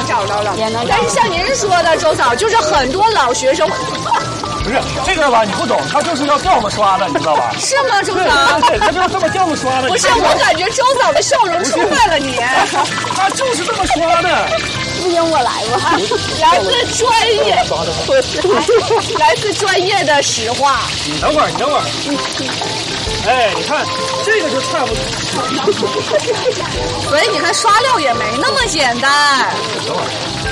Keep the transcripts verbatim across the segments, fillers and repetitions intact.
找到了， 也能找到。 但是像您说的，周嫂，就是很多老学生。 不是这个吧？你不懂，他就是要掉么刷的，你知道吧？ 是吗，周嫂？ 对，他就是这么掉么刷的。 不是，我感觉周嫂的笑容出卖了你。 他就是这么刷的。 不行，我来吧。 来自专业，来自专业的实话。 你等会儿，你等会儿。哎，你看这个就差不多。 所以你看，刷料也没那么简单。 等会儿。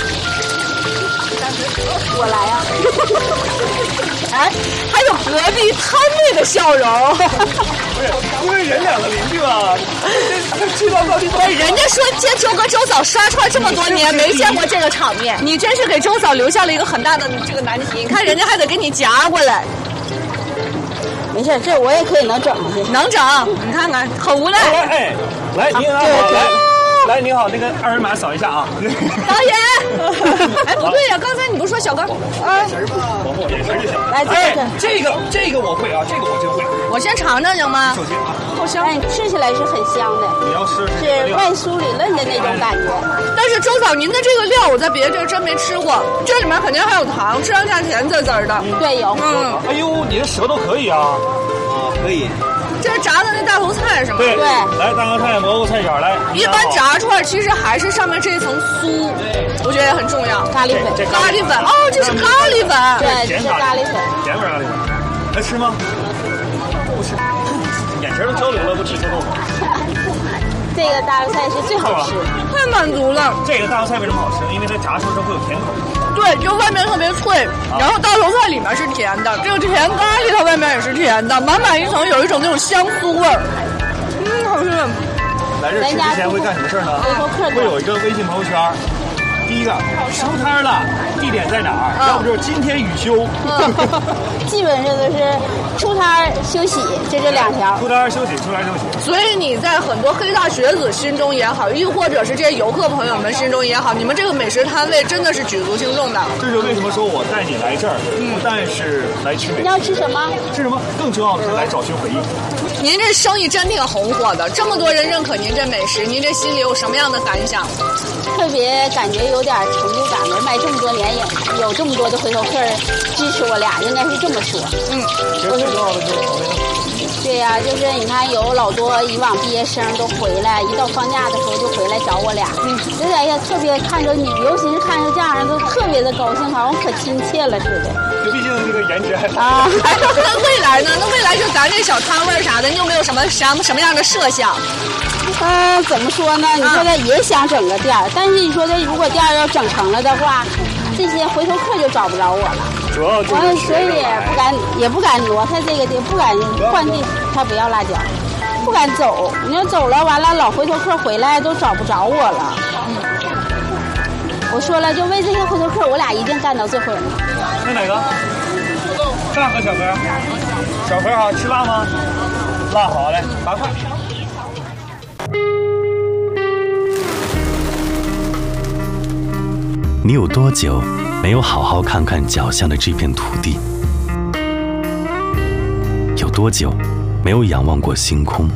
我来呀、 啊！哎，还有隔壁摊位的笑容。 不是，因为人两个邻居吧，知道到底怎么。 人家说见周哥周嫂刷串这么多年，没见过这个场面。你真是给周嫂留下了一个很大的这个难题。你看人家还得给你夹过来。 没事，这我也可以能整上去， 能整。你看看，很无奈。 来，哎，来，您好，来。来，您好，那个二维码扫一下啊。 导演，哎，不对呀，刚才你不是说小刚啊？ 眼神吧，往后眼神就行。 来， 哎，这个这个我会啊，这个我真会。 我先尝尝行吗？ 首先啊， 好香， 哎，吃起来是很香的。 你要吃是外酥里嫩的那种感觉。 但是周嫂，您的这个料我在别的地儿真没吃过，这里面肯定还有糖，吃上下甜滋滋的。 对，有。 嗯。 哎呦，你的舌头可以啊。啊，可以。 这是炸的那大头菜是吗？ 对对， 来大头菜、蘑菇菜角来。 一般炸串其实还是上面这一层酥，我觉得也很重要。 咖喱粉， 咖喱粉，哦，这是咖喱粉， 对，这是咖喱粉。 甜味咖喱粉，来吃吗？不吃，眼神都交流了，不吃臭豆腐。 这个大头菜是最好吃， 太满足了。 这个大头菜为什么好吃？因为它炸出来之后会有甜口。 对，就外面特别脆，然后大头菜里面是甜的，这个甜咖喱它外面也是甜的，满满一层有一种那种香酥味儿。嗯，好吃。 来这吃之前会干什么事呢？会有一个微信朋友圈。第一个收摊了，地点在哪儿？嗯、要不就是今天雨休。 嗯、基本上都是出摊休息，就这两条。 出摊休息，出摊休息。 所以你在很多黑大学子心中也好，亦或者是这些游客朋友们心中也好，你们这个美食摊位真的是举足轻重的。 这是为什么说我带你来这儿，不但是来吃美食。 你要吃什么？ 吃什么？更重要的是来找寻回忆。 您这生意真挺红火的，这么多人认可您这美食，您这心里有什么样的感想？ 特别感觉有点成就感了，卖这么多年有有这么多的回头客支持我俩，应该是这么说。 嗯，最重要的就是口味。 对呀、啊，就是你看有老多以往毕业生都回来，一到放假的时候就回来找我俩。嗯，就哎呀，特别看着你，尤其是看着这样都特别的高兴，好像可亲切了似的。 就毕竟这个颜值还啊。那未来呢？那未来就咱这小摊位啥的，你有没有什么什么什么样的设想？ 嗯，怎么说呢？你说的也想整个店儿，但是你说的如果店儿要整成了的话，这些回头客就找不着我了。 主要就是完了，所以也不敢也不敢挪开这个地，不敢换地，他不要辣椒，不敢走。你要走了，完了老回头客回来都找不着我了。嗯，我说了，就为这些回头客，我俩一定干到最后。 那哪个？大和小盒？小盒好吃辣吗？辣好嘞，八块。 你有多久没有好好看看脚下的这片土地？有多久没有仰望过星空？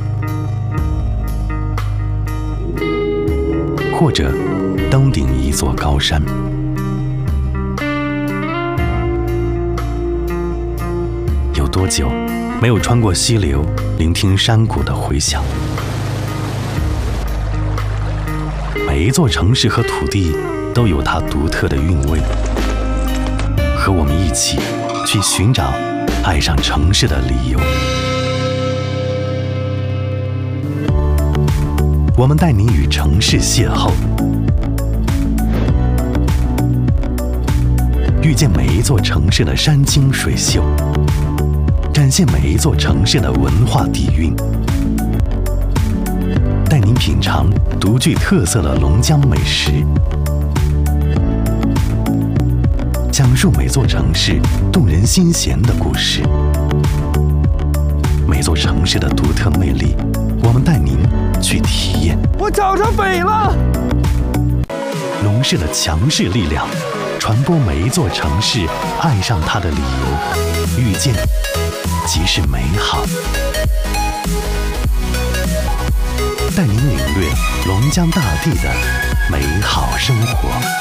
或者登顶一座高山？有多久没有穿过溪流，聆听山谷的回响？每一座城市和土地都有它独特的韵味，和我们一起去寻找爱上城市的理由。我们带你与城市邂逅，遇见每一座城市的山清水秀，展现每一座城市的文化底蕴，带您品尝独具特色的龙江美食，讲述每座城市动人心弦的故事，每座城市的独特魅力，我们带您去体验。 我找着北了！ 龙氏的强势力量，传播每一座城市爱上它的理由，遇见即是美好，带您领略龙江大地的美好生活。